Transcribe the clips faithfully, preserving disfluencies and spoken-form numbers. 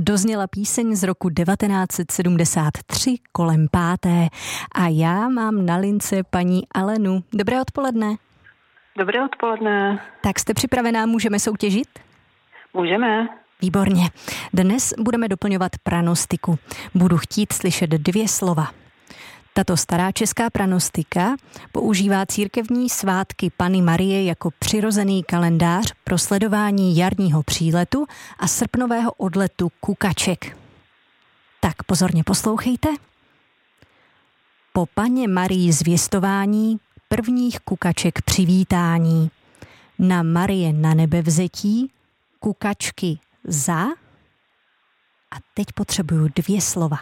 Dozněla píseň z roku devatenáct set sedmdesát tři kolem páté a já mám na lince paní Alenu. Dobré odpoledne. Dobré odpoledne. Tak jste připravená, můžeme soutěžit? Můžeme. Výborně. Dnes budeme doplňovat pranostiku. Budu chtít slyšet dvě slova. Tato stará česká pranostika používá církevní svátky Panny Marie jako přirozený kalendář pro sledování jarního příletu a srpnového odletu kukaček. Tak pozorně poslouchejte. Po Panně Marii zvěstování prvních kukaček přivítání. Na Marie na nebevzetí kukačky za. A teď potřebuju dvě slova.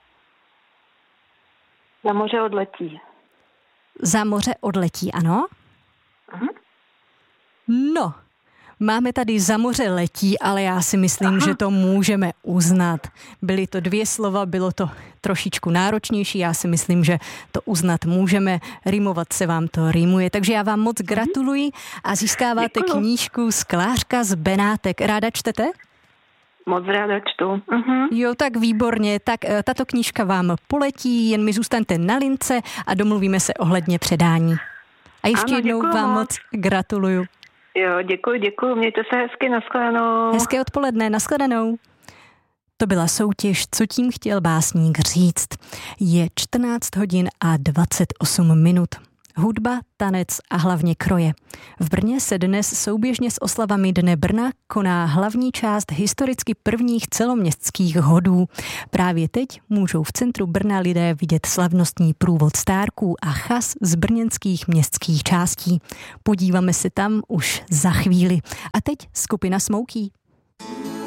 Za moře odletí. Za moře odletí, ano? Aha. No, máme tady za moře letí, ale já si myslím, Aha. že to můžeme uznat. Byly to dvě slova, bylo to trošičku náročnější, já si myslím, že to uznat můžeme. Rýmovat se vám to rýmuje, takže já vám moc gratuluji a získáváte Děkuju. Knížku Sklářka z Benátek. Ráda čtete? Moc ráda čtu. Uh-huh. Jo, tak výborně. Tak tato knížka vám poletí, jen mi zůstaňte na lince a domluvíme se ohledně předání. A ještě ano, jednou vám moc. moc gratuluju. Jo, děkuji, děkuji. Mějte se hezky, nashledanou. Hezké odpoledne, nashledanou. To byla soutěž, co tím chtěl básník říct. Je čtrnáct hodin a dvacet osm minut. Hudba, tanec a hlavně kroje. V Brně se dnes souběžně s oslavami Dne Brna koná hlavní část historicky prvních celoměstských hodů. Právě teď můžou v centru Brna lidé vidět slavnostní průvod stárků a chas z brněnských městských částí. Podíváme se tam už za chvíli. A teď skupina Smokey.